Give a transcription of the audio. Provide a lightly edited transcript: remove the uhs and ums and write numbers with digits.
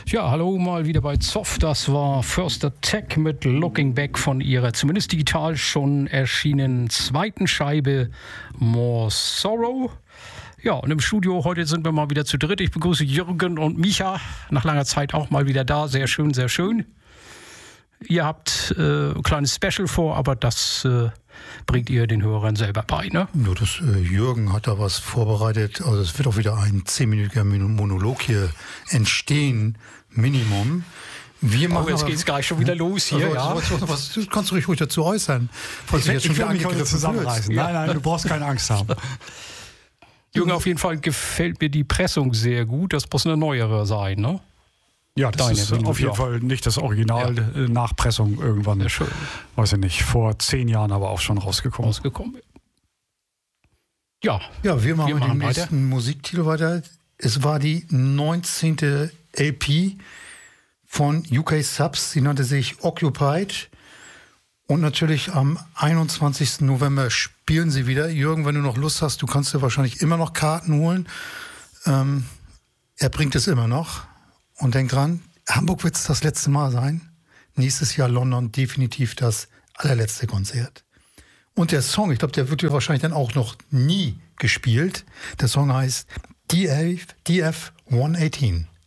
Ja, hallo mal wieder bei Zoff. Das war First Attack mit Looking Back von ihrer zumindest digital schon erschienenen zweiten Scheibe More Sorrow. Ja, und im Studio heute sind wir mal wieder zu dritt. Ich begrüße Jürgen und Micha, nach langer Zeit auch mal wieder da. Sehr schön, sehr schön. Ihr habt ein kleines Special vor, aber das bringt ihr den Hörern selber bei, ne? Nur das Jürgen hat da was vorbereitet. Also es wird auch wieder ein 10-minütiger Monolog hier entstehen, Minimum. Wir machen jetzt geht's gleich schon wieder los hier. Was kannst du ruhig dazu äußern? Ich will mich heute zusammenreißen. Nein, du brauchst keine Angst haben. Jürgen, auf jeden Fall gefällt mir die Pressung sehr gut. Das muss eine neuere sein, ne? Ja, das ist auf jeden Fall nicht das Original, Nachpressung irgendwann. Schön. Weiß ich nicht, vor 10 Jahren aber auch schon rausgekommen. Ja, wir machen mit dem nächsten Musiktitel weiter. Es war die 19. LP von UK Subs. Sie nannte sich Occupied. Und natürlich am 21. November spielen sie wieder. Jürgen, wenn du noch Lust hast, du kannst dir wahrscheinlich immer noch Karten holen. Er bringt es immer noch. Und denk dran, Hamburg wird es das letzte Mal sein. Nächstes Jahr London definitiv das allerletzte Konzert. Und der Song, ich glaube, der wird ja wahrscheinlich dann auch noch nie gespielt. Der Song heißt DF 118.